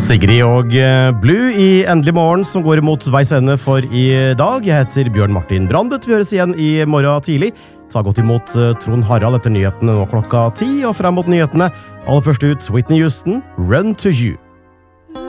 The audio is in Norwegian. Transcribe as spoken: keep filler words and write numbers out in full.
Sigrid og Blue i Endelig morgen som går imot veis ende for i dag. Jeg heter Bjørn Martin Brandet. Vi høres igjen i morgen tidlig. Ta godt imot Trond Harald etter nyhetene nå klokka ti, og frem mot nyhetene. Aller først ut Whitney Houston, Run to You.